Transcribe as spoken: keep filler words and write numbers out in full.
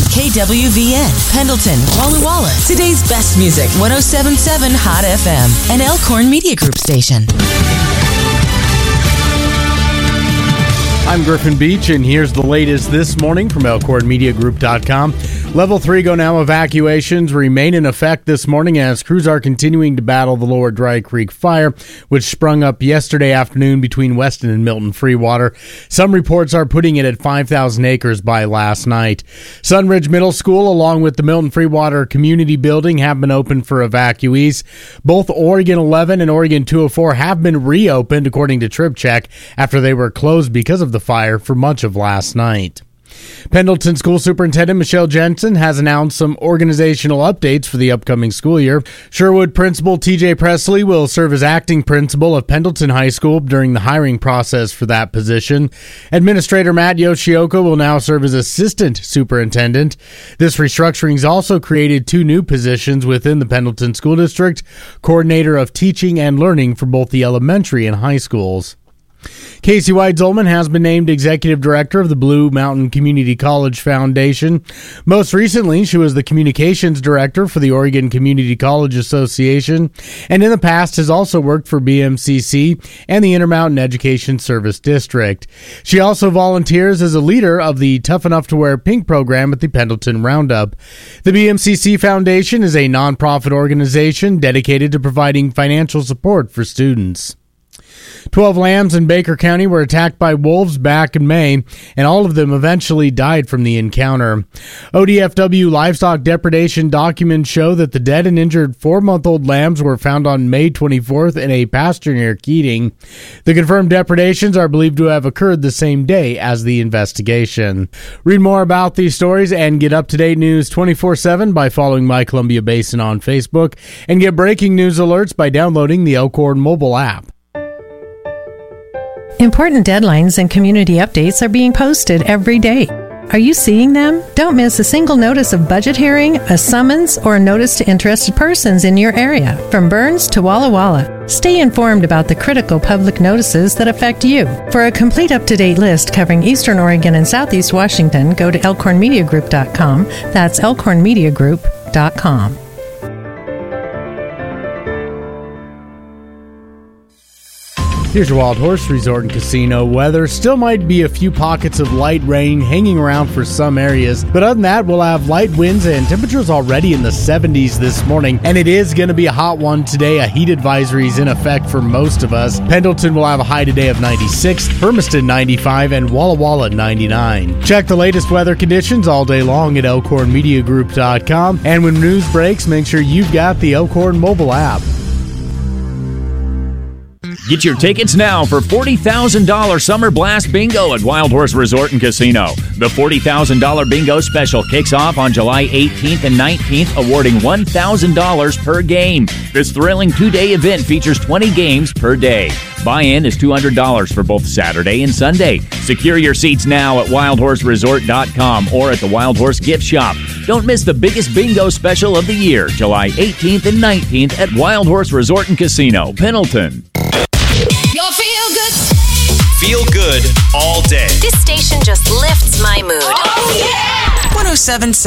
K W V N, Pendleton, Walla Walla. Today's best music, one oh seven point seven Hot F M, an Elkhorn Media Group station. I'm Griffin Beach, and here's the latest this morning from Elkhorn Media Group dot com. Level three go now evacuations remain in effect this morning as crews are continuing to battle the Lower Dry Creek fire, which sprung up yesterday afternoon between Weston and Milton Freewater. Some reports are putting it at five thousand acres by last night. Sunridge Middle School, along with the Milton Freewater Community Building, have been opened for evacuees. Both Oregon eleven and Oregon two oh four have been reopened, according to TripCheck, after they were closed because of the fire for much of last night. Pendleton School Superintendent Michelle Jensen has announced some organizational updates for the upcoming school year. Sherwood Principal T J Presley will serve as acting principal of Pendleton High School during the hiring process for that position. Administrator Matt Yoshioka will now serve as assistant superintendent. This restructuring has also created two new positions within the Pendleton School District, coordinator of teaching and learning for both the elementary and high schools. Casey White-Zolman has been named executive director of the Blue Mountain Community College Foundation. Most recently, she was the communications director for the Oregon Community College Association, and in the past has also worked for B M C C and the Intermountain Education Service District. She also volunteers as a leader of the Tough Enough to Wear Pink program at the Pendleton Roundup. The B M C C Foundation is a nonprofit organization dedicated to providing financial support for students. Twelve lambs in Baker County were attacked by wolves back in May, and all of them eventually died from the encounter. O D F W livestock depredation documents show that the dead and injured four-month-old lambs were found on May twenty-fourth in a pasture near Keating. The confirmed depredations are believed to have occurred the same day as the investigation. Read more about these stories and get up-to-date news twenty-four seven by following My Columbia Basin on Facebook, and get breaking news alerts by downloading the Elkhorn mobile app. Important deadlines and community updates are being posted every day. Are you seeing them? Don't miss a single notice of budget hearing, a summons, or a notice to interested persons in your area, from Burns to Walla Walla. Stay informed about the critical public notices that affect you. For a complete up-to-date list covering Eastern Oregon and Southeast Washington, go to Elkhorn Media Group dot com. That's Elkhorn Media Group dot com. Here's your Wild Horse Resort and Casino weather. Still might be a few pockets of light rain hanging around for some areas, but other than that, we'll have light winds and temperatures already in the seventies this morning, and it is going to be a hot one today. A heat advisory is in effect for most of us. Pendleton will have a high today of ninety-six, Hermiston ninety-five, and Walla Walla ninety-nine. Check the latest weather conditions all day long at Elkhorn Media Group dot com, and when news breaks, make sure you've got the Elkhorn mobile app. Get your tickets now for forty thousand dollars Summer Blast Bingo at Wild Horse Resort and Casino. The forty thousand dollars Bingo special kicks off on July eighteenth and nineteenth, awarding one thousand dollars per game. This thrilling two-day event features twenty games per day. Buy-in is two hundred dollars for both Saturday and Sunday. Secure your seats now at wild horse resort dot com or at the Wild Horse Gift Shop. Don't miss the biggest bingo special of the year, July eighteenth and nineteenth at Wild Horse Resort and Casino, Pendleton. You'll feel good. Feel good all day. This station just lifts my mood. Oh, yeah! one oh seven point seven